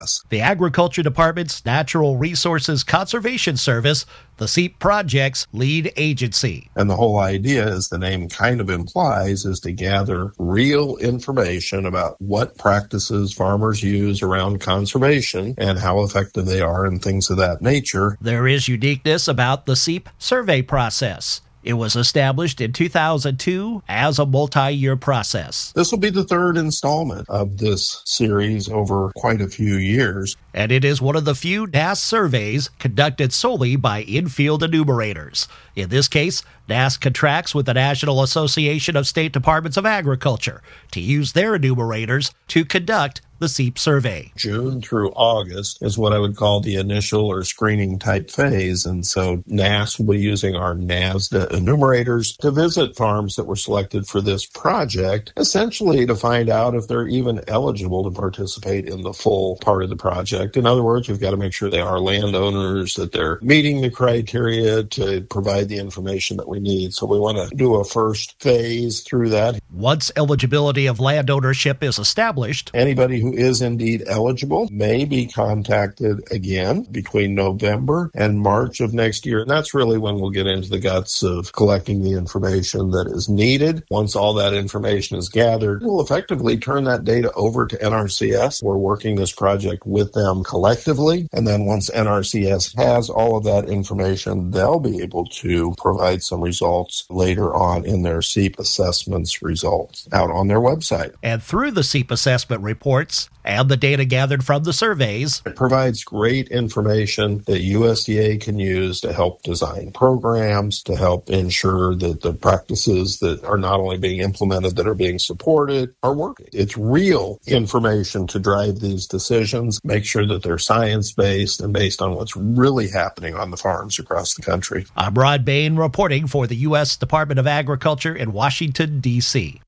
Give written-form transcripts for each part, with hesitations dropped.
The Agriculture Department's Natural Resources Conservation Service, the SEEP project's lead agency. And the whole idea, as the name kind of implies, is to gather real information about what practices farmers use around conservation and how effective they are and things of that nature. There is uniqueness about the SEEP survey process. It was established in 2002 as a multi-year process. This will be the third installment of this series over quite a few years. And it is one of the few NASS surveys conducted solely by in-field enumerators. In this case, NASS contracts with the National Association of State Departments of Agriculture to use their enumerators to conduct the SEEP survey. June through August is what I would call the initial or screening type phase. And so NASS will be using our NASDA enumerators to visit farms that were selected for this project, essentially to find out if they're even eligible to participate in the full part of the project. In other words, we've got to make sure they are landowners, that they're meeting the criteria to provide the information that we need. So we want to do a first phase through that. Once eligibility of land ownership is established, anybody who is indeed eligible may be contacted again between November and March of next year. And that's really when we'll get into the guts of collecting the information that is needed. Once all that information is gathered, we'll effectively turn that data over to NRCS. We're working this project with them collectively. And then once NRCS has all of that information, they'll be able to provide some results later on in their SEEP assessments results out on their website. And through the SEEP assessment reports and the data gathered from the surveys, it provides great information that USDA can use to help design programs, to help ensure that the practices that are not only being implemented, that are being supported, are working. It's real information to drive these decisions, make sure that they're science-based and based on what's really happening on the farms across the country. I'm Rod Bain reporting for the U.S. Department of Agriculture in Washington, D.C.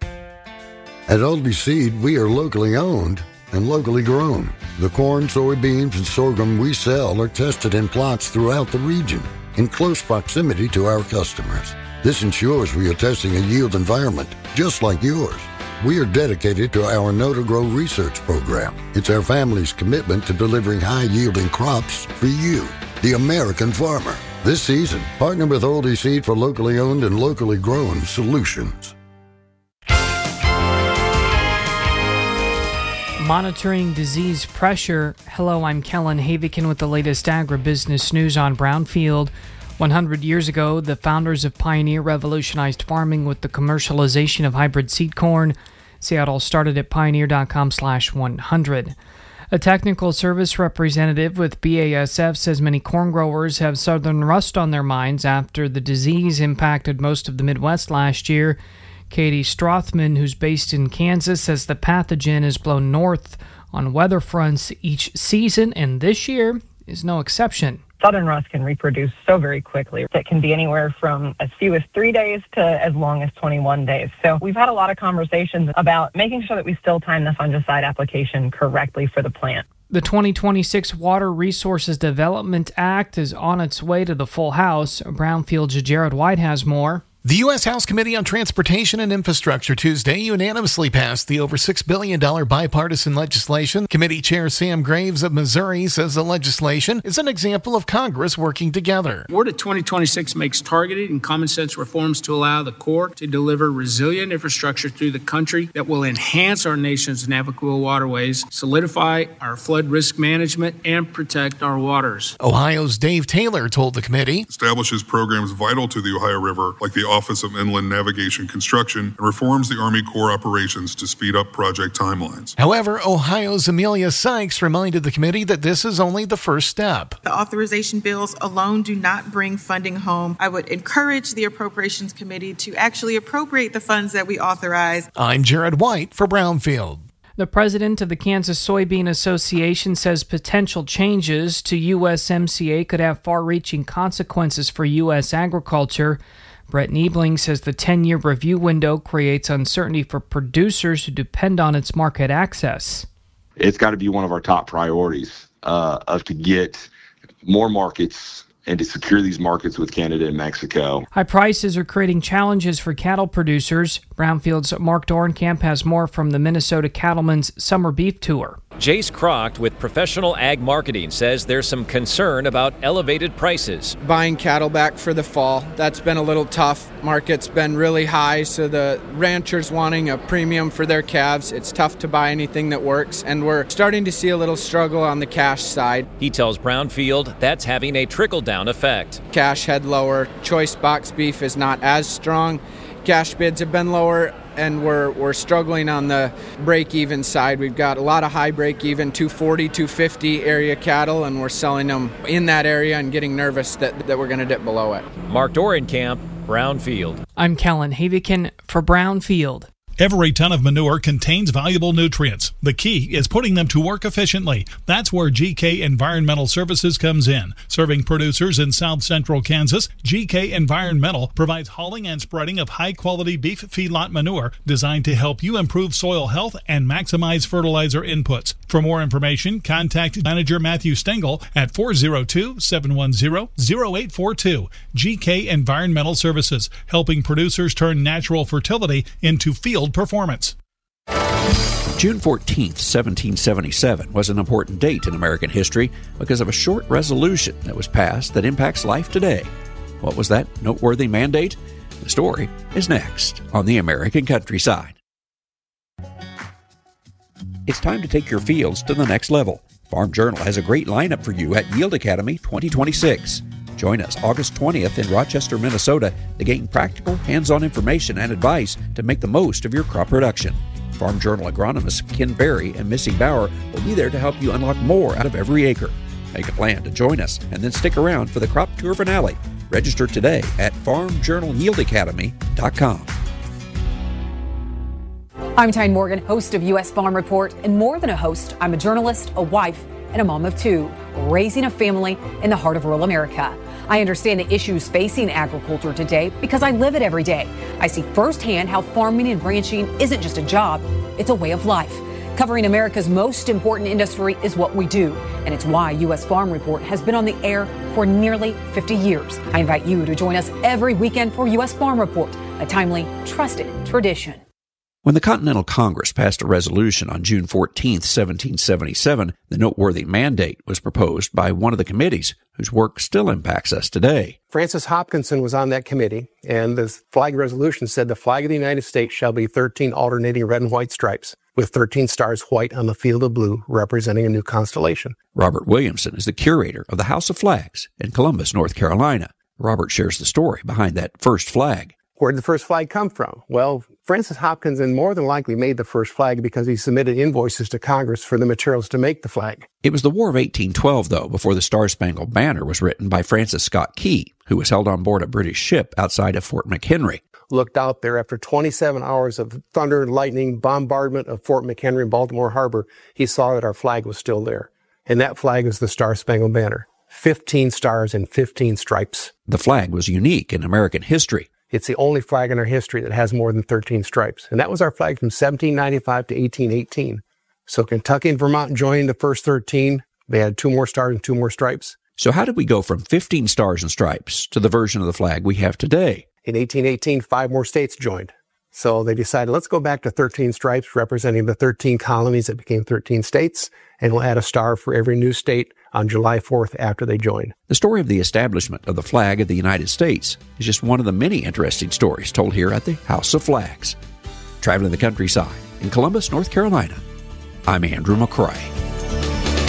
At Oldie Seed, we are locally owned and locally grown. The corn, soybeans, and sorghum we sell are tested in plots throughout the region in close proximity to our customers. This ensures we are testing a yield environment just like yours. We are dedicated to our Know to Grow research program. It's our family's commitment to delivering high-yielding crops for you, the American farmer. This season, partner with Oldie Seed for locally owned and locally grown solutions. Monitoring disease pressure. Hello, I'm Kellen Havikin with the latest agribusiness news on Brownfield. 100 years ago, the founders of Pioneer revolutionized farming with the commercialization of hybrid seed corn. See how it all started at pioneer.com/100. A technical service representative with BASF says many corn growers have southern rust on their minds after the disease impacted most of the Midwest last year. Katie Strothman, who's based in Kansas, says the pathogen has blown north on weather fronts each season, and this year is no exception. Southern rust can reproduce so very quickly. It can be anywhere from as few as 3 days to as long as 21 days. So we've had a lot of conversations about making sure that we still time the fungicide application correctly for the plant. The 2026 Water Resources Development Act is on its way to the full House. Brownfield's Jared White has more. The U.S. House Committee on Transportation and Infrastructure Tuesday unanimously passed the over $6 billion bipartisan legislation. Committee Chair Sam Graves of Missouri says the legislation is an example of Congress working together. WRDA 2026 makes targeted and common sense reforms to allow the Corps to deliver resilient infrastructure through the country that will enhance our nation's navigable waterways, solidify our flood risk management, and protect our waters. Ohio's Dave Taylor told the committee, establishes programs vital to the Ohio River, like the Office of Inland Navigation Construction, and reforms the Army Corps operations to speed up project timelines. However, Ohio's Amelia Sykes reminded the committee that this is only the first step. The authorization bills alone do not bring funding home. I would encourage the Appropriations Committee to actually appropriate the funds that we authorize. I'm Jared White for Brownfield. The president of the Kansas Soybean Association says potential changes to USMCA could have far-reaching consequences for U.S. agriculture. Brett Niebling says the 10-year review window creates uncertainty for producers who depend on its market access. It's got to be one of our top priorities to get more markets and to secure these markets with Canada and Mexico. High prices are creating challenges for cattle producers. Brownfield's Mark Dorenkamp has more from the Minnesota Cattlemen's Summer Beef Tour. Jace Croct with Professional Ag Marketing says there's some concern about elevated prices. Buying cattle back for the fall, that's been a little tough. Market's been really high, so the ranchers wanting a premium for their calves. It's tough to buy anything that works, and we're starting to see a little struggle on the cash side. He tells Brownfield that's having a trickle-down effect. Cash head lower, choice box beef is not as strong. Cash bids have been lower, and we're struggling on the break-even side. We've got a lot of high break-even, 240, 250 area cattle, and we're selling them in that area and getting nervous that we're going to dip below it. Mark Dorenkamp, Brownfield. I'm Kellen Havikin for Brownfield. Every ton of manure contains valuable nutrients. The key is putting them to work efficiently. That's where GK Environmental Services comes in. Serving producers in south central Kansas, GK Environmental provides hauling and spreading of high-quality beef feedlot manure designed to help you improve soil health and maximize fertilizer inputs. For more information, contact Manager Matthew Stengel at 402-710-0842. GK Environmental Services, helping producers turn natural fertility into field performance. June 14th, 1777 was an important date in American history because of a short resolution that was passed that impacts life today. What was that noteworthy mandate? The story is next on the American Countryside. It's time to take your fields to the next level. Farm Journal has a great lineup for you at Yield Academy 2026. Join us August 20th in Rochester, Minnesota to gain practical, hands-on information and advice to make the most of your crop production. Farm Journal agronomists Ken Berry and Missy Bauer will be there to help you unlock more out of every acre. Make a plan to join us and then stick around for the crop tour finale. Register today at farmjournalYieldAcademy.com. I'm Tyne Morgan, host of U.S. Farm Report, and more than a host, I'm a journalist, a wife, and a mom of two, raising a family in the heart of rural America. I understand the issues facing agriculture today because I live it every day. I see firsthand how farming and ranching isn't just a job, it's a way of life. Covering America's most important industry is what we do, and it's why U.S. Farm Report has been on the air for nearly 50 years. I invite you to join us every weekend for U.S. Farm Report, a timely, trusted tradition. When the Continental Congress passed a resolution on June 14, 1777, the noteworthy mandate was proposed by one of the committees whose work still impacts us today. Francis Hopkinson was on that committee, and the flag resolution said the flag of the United States shall be 13 alternating red and white stripes, with 13 stars white on the field of blue, representing a new constellation. Robert Williamson is the curator of the House of Flags in Columbus, North Carolina. Robert shares the story behind that first flag. Where did the first flag come from? Well, Francis Hopkinson more than likely made the first flag because he submitted invoices to Congress for the materials to make the flag. It was the War of 1812, though, before the Star-Spangled Banner was written by Francis Scott Key, who was held on board a British ship outside of Fort McHenry. Looked out there after 27 hours of thunder and lightning bombardment of Fort McHenry in Baltimore Harbor. He saw that our flag was still there. And that flag is the Star-Spangled Banner. 15 stars and 15 stripes. The flag was unique in American history. It's the only flag in our history that has more than 13 stripes. And that was our flag from 1795 to 1818. So Kentucky and Vermont joined the first 13. They had 2 more stars and 2 more stripes. So how did we go from 15 stars and stripes to the version of the flag we have today? In 1818, 5 more states joined. So they decided, let's go back to 13 stripes representing the 13 colonies that became 13 states, and we'll add a star for every new state on July 4th after they joined. The story of the establishment of the flag of the United States is just one of the many interesting stories told here at the House of Flags. Traveling the countryside in Columbus, North Carolina, I'm Andrew McCrae.